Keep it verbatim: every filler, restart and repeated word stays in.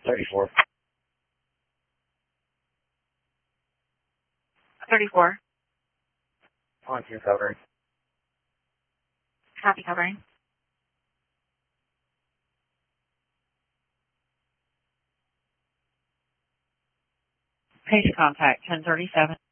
thirty-four. thirty-four. On to covering. Copy covering. Page contact ten thirty-seven.